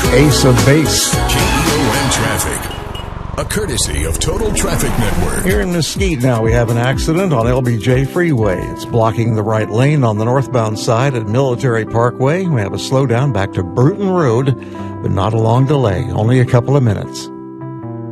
Ace of Base. KEON Traffic, a courtesy of Total Traffic Network. Here in Mesquite now, we have an accident on LBJ Freeway. It's blocking the right lane on the northbound side at Military Parkway. We have a slowdown back to Bruton Road, but not a long delay, only a couple of minutes.